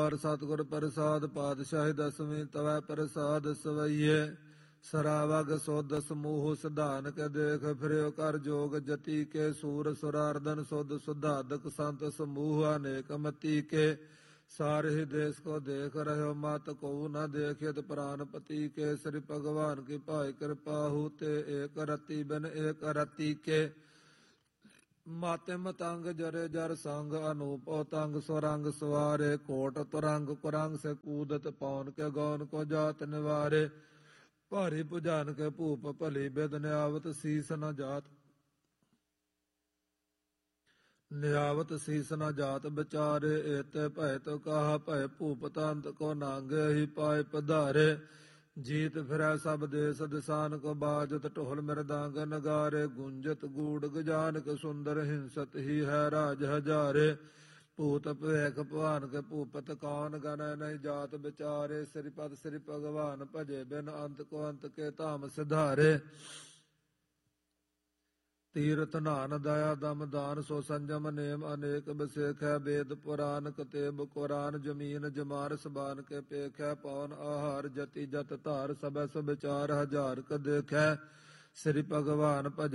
ਸਤਿਗੁਰ ਪ੍ਰਸਾਦ ਪਾਤਸ਼ਾਹੀ ਦਸਵੀਂ ਤਵੈ ਪ੍ਰਸਾਦ ਸਵਈਏ ਸਰਾਵਗ ਸੁਧ ਸਮੂਹ ਸਿਧਾਨ ਕੇ ਦੇਖ ਫਿਰਿਓ ਕਰ ਜੋਗ ਜਤੀ ਕੇ ਸੂਰ ਸੁਰਾਰਦਨ ਸੁਧ ਸੁਧਾਦਕ ਸੰਤ ਸਮੂਹ ਅਨੇਕ ਮਤੀ ਕੇ ਸਾਰਿ ਦੇਸ ਕੋ ਦੇਖ ਰਹਿਓ ਮਤ ਕੋ ਨ ਦੇਖਿਤ ਪ੍ਰਾਨਪਤੀ ਕੇ ਸ੍ਰੀ ਭਗਵਾਨ ਕੀ ਭਾਈ ਕਿਰਪਾ ਹੂ ਤੇ ਏਕ ਰਤੀ ਬਿਨ ਏਕ ਰਤੀ ਕੇ ਮਾਤੇ ਮਤੰਗ ਜਰੇ ਜਰ ਸੰਗ ਅਨੂਪ ਤੰਗ ਸੁਰੰਗ ਸਵਾਰੇ ਕੋਟ ਤੁਰੰਗ ਕੁਰੰਗ ਸੇ ਕੂਦਤ ਪੌਨ ਕੇ ਗੌਨ ਕੋ ਜਾਤ ਨਿਵਾਰੇ ਭਾਰੀ ਭੁਜਾਨ ਕੇ ਭੂਪ ਭਲੀ ਬਿਦ ਨਿਆਵਤ ਸੀਸ ਨ ਜਾਤ ਨਿਆਵਤ ਸੀਸ ਨ ਜਾਤ ਵਿਚਾਰੇ ਏਤੇ ਭੈ ਤੋ ਕਹਾ ਭੈ ਭੂਪ ਤੰਤ ਕੋ ਨਾਂਗੇ ਹੀ ਪਾਏ ਪਧਾਰੇ ਜੀਤ ਫਿਰੈ ਸਭ ਦੇਸ ਦਿਸਾਨ ਕੋ ਬਾਜਤ ਢੋਲ ਮਿਰਦਾਂਗ ਨਗਾਰੇ ਗੁੰਜਤ ਗੂੜ ਗਜਾਨਕ ਸੁੰਦਰ ਹਿੰਸਤ ਹੀ ਹੈ ਰਾਜ ਹਜ਼ਾਰੇ ਭੂਤ ਭਵੇਖ ਭਵਾਨ ਕੇ ਭੂਪਤ ਕੌਣ ਗਣੈ ਨਹੀਂ ਜਾਤ ਵਿਚਾਰੇ ਸ੍ਰੀਪਦ ਸ੍ਰੀ ਭਗਵਾਨ ਭਜੇ ਬਿਨ ਅੰਤ ਕੋ ਅੰਤ ਕੇ ਧਾਮ ਸਿਧਾਰੇ ਤੀਰਥ ਨਾਨ ਦਇਆ ਦਮ ਦਾਨ ਸੋ ਸੰਜਮ ਨੇਮ ਅਨੇਕ ਬਿਸੇਖੈ ਵੇਦ ਪੁਰਾਨ ਕਤੇਬ ਕੁਰਾਨ ਜਮੀਨ ਜਮਾਰ ਸਬਾਨ ਕੇ ਪੇਖੈ ਪੌਨ ਆਹਾਰ ਜਤੀ ਜਤ ਧਾਰ ਸਭੈ ਸਭ ਵਿਚਾਰ ਹਜ਼ਾਰ ਕ ਦੇਖੈ ਸ੍ਰੀ ਭਗਵਾਨ ਭਜ